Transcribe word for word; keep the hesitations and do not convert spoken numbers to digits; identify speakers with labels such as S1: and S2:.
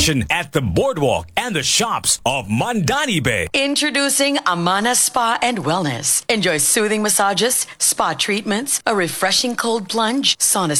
S1: relaxation at the boardwalk and the shops of Mandani Bay.
S2: Introducing Amana Spa and Wellness. Enjoy soothing massages, spa treatments, a refreshing cold plunge, sauna